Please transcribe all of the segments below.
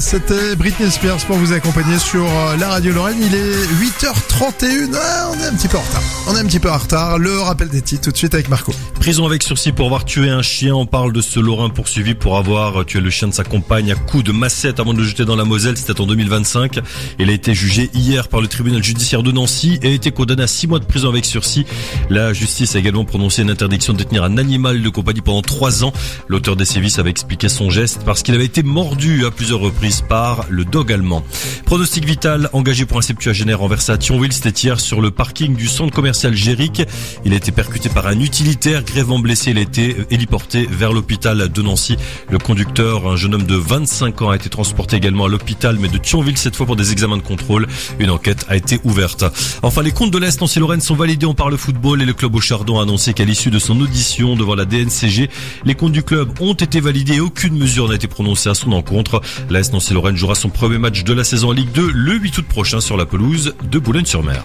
c'était Britney Spears pour vous accompagner sur la radio Lorraine. Il est 8h31. On est un petit peu en retard. Le rappel des titres tout de suite avec Marco. Prison avec sursis pour avoir tué un chien. On parle de ce Lorrain poursuivi pour avoir tué le chien de sa compagne à coups de massette avant de le jeter dans la Moselle. C'était en 2025. Il a été jugé hier par le tribunal judiciaire de Nancy et a été condamné à 6 mois de prison avec sursis. La justice a également prononcé une interdiction de détenir un animal de compagnie pendant 3 ans. L'auteur des sévices avait expliqué son geste parce qu'il avait été mordu à plusieurs reprises par le dog allemand. Pronostic vital engagé pour un septuagénaire renversé à Thionville. C'était hier sur le parking du centre commercial Géric. Il a été percuté par un utilitaire grièvement blessé. Il a été héliporté vers l'hôpital de Nancy. Le conducteur, un jeune homme de 25 ans, a été transporté également à l'hôpital, mais de Thionville cette fois pour des examens de contrôle. Une enquête a été ouverte. Enfin, les comptes de l'Est Nancy-Lorraine sont validés en parle football et le club au Chardon a annoncé qu'à l'issue de son audition devant la DNCG, les comptes du club ont été validés et aucune mesure n'a été prononcée à son encontre. L'AS Nancy-Lorraine jouera son premier match de la saison en Ligue 2 le 8 août prochain sur la pelouse de Boulogne-sur-Mer.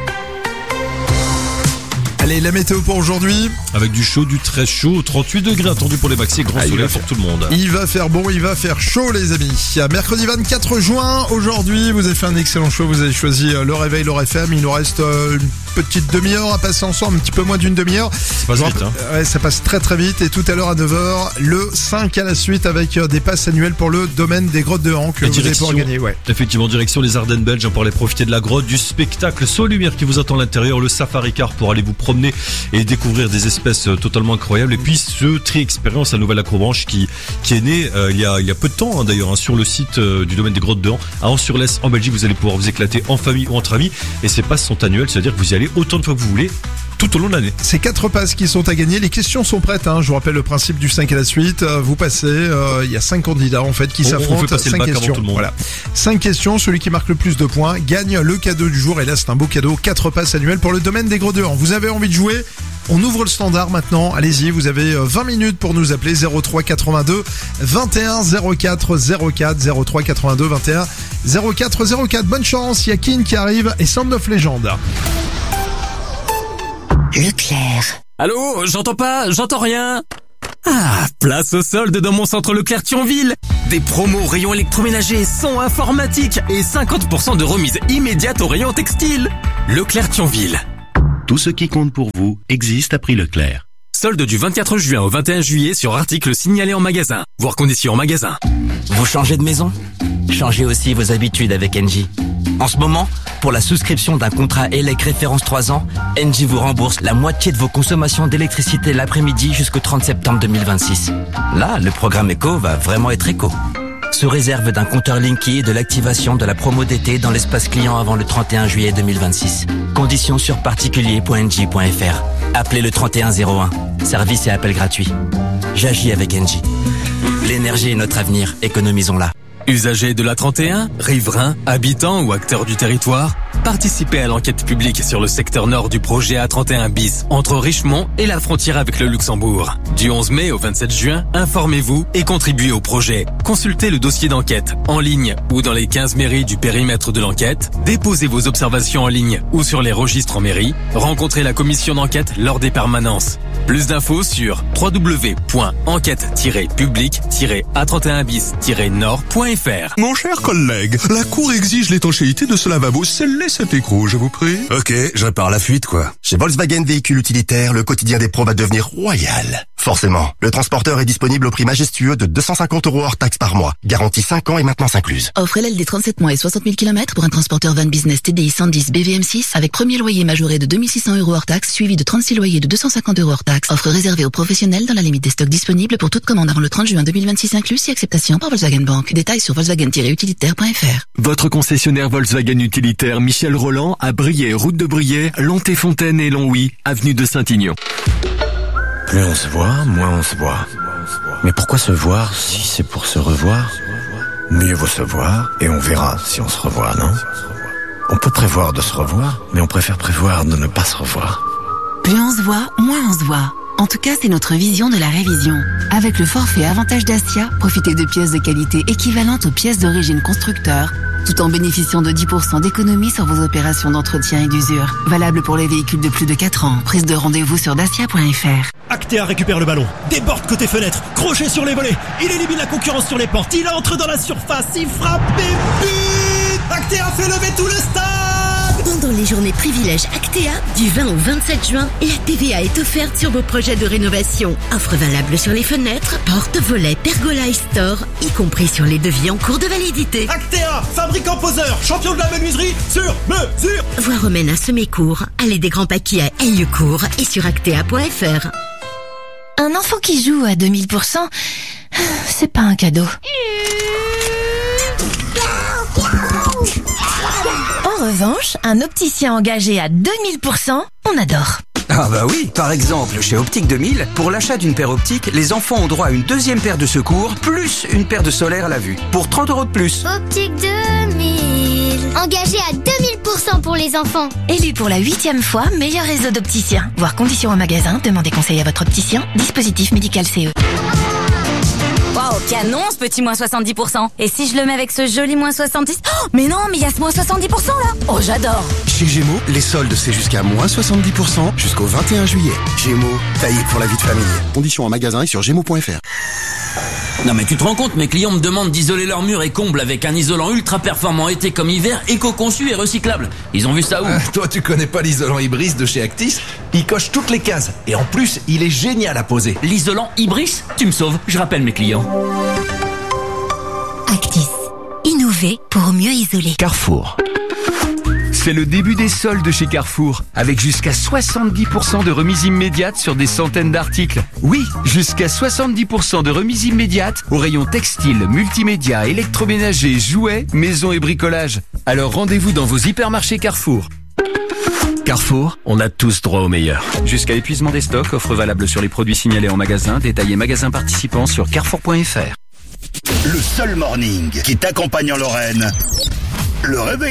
Allez, la météo pour aujourd'hui. Avec du chaud, du très chaud, 38 degrés attendu pour les maxi, grand soleil pour tout le monde. Il va faire bon, il va faire chaud les amis. Mercredi 24 juin, aujourd'hui, vous avez fait un excellent show, vous avez choisi le réveil, l'heure FM. Il nous reste une petite demi-heure à passer ensemble, un petit peu moins d'une demi-heure. Ça passe vite, hein. Ouais, ça passe très très vite. Et tout à l'heure à 9h, le 5 à la suite avec des passes annuelles pour le domaine des grottes de Han que vous allez pouvoir gagner. Ouais. Effectivement, direction les Ardennes belges pour aller profiter de la grotte, du spectacle Saut Lumière qui vous attend à l'intérieur, le Safari Car pour aller vous promener et découvrir des espèces totalement incroyables. Et puis ce tri-expérience à Nouvelle-Accrobranche qui est né il y a peu de temps hein, d'ailleurs sur le site du domaine des grottes de Han à Ans-sur-Lesse en Belgique. Vous allez pouvoir vous éclater en famille ou entre amis et ces passes sont annuelles, c'est-à-dire que vous y allez autant de fois que vous voulez tout au long de l'année. C'est 4 passes qui sont à gagner. Les questions sont prêtes. Je vous rappelle le principe du 5 à la suite. Vous passez. Il y a 5 candidats en fait qui s'affrontent. On fait passer 5 le bac questions. avant tout le monde. Voilà. 5 questions. Celui qui marque le plus de points gagne le cadeau du jour. Et là, c'est un beau cadeau. 4 passes annuelles pour le domaine des Gros de Han. Vous avez envie de jouer? On ouvre le standard maintenant. Allez-y. Vous avez 20 minutes pour nous appeler 03 82 21 04 04 03 82 21 04 04. Bonne chance. Il y a Kin qui arrive et Sound of Legend. Leclerc. Allô, j'entends rien. Ah, place au solde dans mon centre Leclerc Thionville. Des promos rayons électroménagers, son informatique et 50% de remise immédiate au rayon textile. Leclerc Thionville. Tout ce qui compte pour vous existe à prix Leclerc. Solde du 24 juin au 21 juillet sur articles signalés en magasin. Voir conditions en magasin. Vous changez de maison? Changez aussi vos habitudes avec Engie. En ce moment, pour la souscription d'un contrat ELEC référence 3 ans, Engie vous rembourse la moitié de vos consommations d'électricité l'après-midi jusqu'au 30 septembre 2026. Là, le programme éco va vraiment être éco. Sous réserve d'un compteur Linky et de l'activation de la promo d'été dans l'espace client avant le 31 juillet 2026. Conditions sur particulier.engie.fr. Appelez le 3101. Service et appel gratuit. J'agis avec Engie. L'énergie est notre avenir, économisons-la. Usagers de la 31, riverains, habitants ou acteurs du territoire, participez à l'enquête publique sur le secteur nord du projet A31 bis entre Richemont et la frontière avec le Luxembourg. Du 11 mai au 27 juin, informez-vous et contribuez au projet. Consultez le dossier d'enquête en ligne ou dans les 15 mairies du périmètre de l'enquête. Déposez vos observations en ligne ou sur les registres en mairie. Rencontrez la commission d'enquête lors des permanences. Plus d'infos sur www.enquête-public-a31bis-nord.fr. Mon cher collègue, la cour exige l'étanchéité de ce lavabo. Scellez cet écrou, je vous prie. Ok, je répare la fuite, quoi. Chez Volkswagen Véhicules Utilitaires, le quotidien des pros va devenir royal. Forcément, le transporteur est disponible au prix majestueux de 250 € hors taxe par mois. Garantie 5 ans et maintenance incluse. Offre LLD 37 mois et 60 000 km pour un transporteur van business TDI 110 BVM6 avec premier loyer majoré de 2600 € hors taxe suivi de 36 loyers de 250 € hors taxe. Offre réservée aux professionnels dans la limite des stocks disponibles pour toute commande avant le 30 juin 2026 inclus si acceptation par Volkswagen Bank. Détails sur volkswagen-utilitaire.fr. Votre concessionnaire Volkswagen Utilitaire Michel Roland à Briey, route de Briey, Lonté-Fontaine et Longwy, avenue de Saint-Ignon. Plus on se voit, moins on se voit. Mais pourquoi se voir si c'est pour se revoir? Mieux vaut se voir et on verra si on se revoit, non? On peut prévoir de se revoir, mais on préfère prévoir de ne pas se revoir. Plus on se voit, moins on se voit. En tout cas, c'est notre vision de la révision. Avec le forfait Avantage Dacia, profitez de pièces de qualité équivalentes aux pièces d'origine constructeur, tout en bénéficiant de 10% d'économie sur vos opérations d'entretien et d'usure. Valable pour les véhicules de plus de 4 ans. Prise de rendez-vous sur dacia.fr. Actea récupère le ballon, déborde côté fenêtre, crochet sur les volets, il élimine la concurrence sur les portes, il entre dans la surface, il frappe et but! Actea fait lever tout le stade! Pendant les journées privilèges Actea, du 20 au 27 juin, la TVA est offerte sur vos projets de rénovation. Offre valable sur les fenêtres, portes, volets, pergola et store, y compris sur les devis en cours de validité. Actea, fabricant poseur, champion de la menuiserie sur mesure! Voie romaine à Semécourt, allée des Grands Paquis à Ailleccourt et sur actea.fr. Un enfant qui joue à 2000%, c'est pas un cadeau. En revanche, un opticien engagé à 2000%, on adore. Ah bah oui, par exemple, chez Optique 2000, pour l'achat d'une paire optique, les enfants ont droit à une deuxième paire de secours, plus une paire de solaire à la vue, pour 30 € de plus. Optique 2000, engagé à 2000% pour les enfants. Élu pour la 8e fois, meilleur réseau d'opticiens. Voir conditions au magasin, demandez conseil à votre opticien. Dispositif médical CE. Waouh, canon ce petit moins 70%. Et si je le mets avec ce joli moins 70%? Oh, mais non, mais il y a ce moins 70% là. Oh, j'adore. Chez Gémeaux, les soldes c'est jusqu'à moins 70% jusqu'au 21 juillet. Gémeaux, taillé pour la vie de famille. Conditions en magasin et sur gémeaux.fr. Non mais tu te rends compte, mes clients me demandent d'isoler leurs murs et combles avec un isolant ultra performant été comme hiver, éco-conçu et recyclable. Ils ont vu ça où? Toi tu connais pas l'isolant Ibris de chez Actis? Il coche toutes les cases et en plus il est génial à poser. L'isolant Ibris? Tu me sauves, je rappelle mes clients. Actis, innover pour mieux isoler. Carrefour. C'est le début des soldes chez Carrefour, avec jusqu'à 70% de remise immédiate sur des centaines d'articles. Oui, jusqu'à 70% de remise immédiate au rayon textile, multimédia, électroménager, jouets, maison et bricolage. Alors rendez-vous dans vos hypermarchés Carrefour. Carrefour, on a tous droit au meilleur. Jusqu'à épuisement des stocks, offre valable sur les produits signalés en magasin, détaillés magasin participant sur carrefour.fr. Le seul morning qui t'accompagne en Lorraine, le réveil.